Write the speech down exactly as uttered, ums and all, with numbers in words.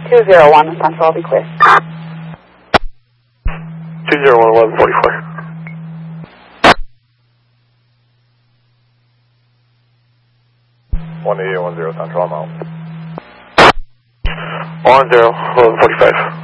two zero one Central, I'll be clear. two zero one, eleven forty-four. one eight eight one zero Central, I'm out. one zero, eleven forty-five.